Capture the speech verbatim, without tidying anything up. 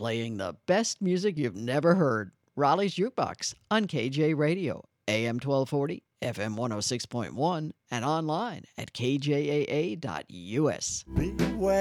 playing the best music you've never heard. Raleigh's Jukebox on K J Radio, A M twelve forty, F M one oh six point one, and online at K J A A dot U S. Beware.